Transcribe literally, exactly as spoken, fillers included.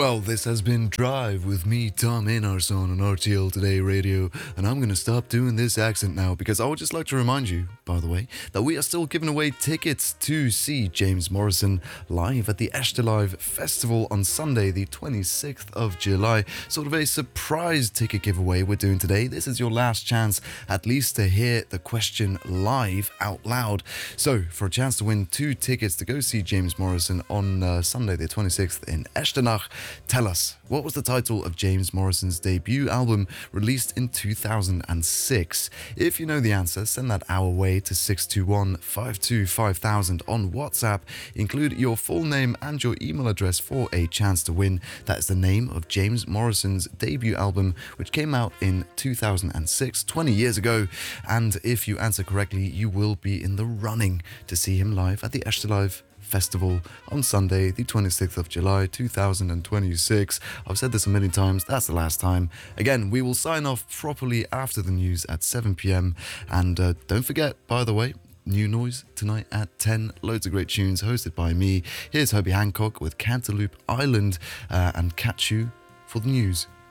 Well, this has been Drive with me, Tom Einarson on R T L Today Radio, and I'm going to stop doing this accent now because I would just like to remind you, by the way, that we are still giving away tickets to see James Morrison live at the Echtelive Festival on Sunday, the twenty-sixth of July. Sort of a surprise ticket giveaway we're doing today. This is your last chance, at least, to hear the question live out loud. So, for a chance to win two tickets to go see James Morrison on uh, Sunday, the twenty-sixth in Echternach, tell us, what was the title of James Morrison's debut album released in two thousand six? If you know the answer, send that our way to six two one, five two five thousand on WhatsApp. Include your full name and your email address for a chance to win. That is the name of James Morrison's debut album, which came out in two thousand six, twenty years ago. And if you answer correctly, you will be in the running to see him live at the Echtelive Festival on Sunday, the twenty-sixth of July, two thousand twenty-six. I've said this a million times, that's the last time. Again, we will sign off properly after the news at seven p.m. And uh, don't forget, by the way, New Noise tonight at ten. Loads of great tunes hosted by me. Here's Herbie Hancock with Cantaloupe Island, uh, and catch you for the news.